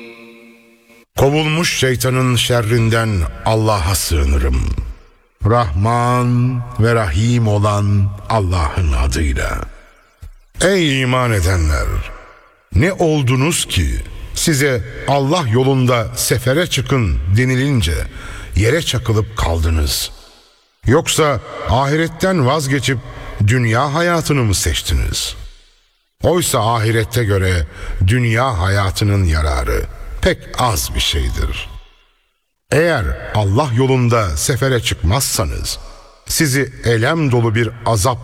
Kovulmuş şeytanın şerrinden Allah'a sığınırım. Rahman ve Rahim olan Allah'ın adıyla. Ey iman edenler! Ne oldunuz ki size Allah yolunda sefere çıkın denilince yere çakılıp kaldınız? Yoksa ahiretten vazgeçip dünya hayatını mı seçtiniz? Oysa ahirette göre dünya hayatının yararı pek az bir şeydir. Eğer Allah yolunda sefere çıkmazsanız sizi elem dolu bir azap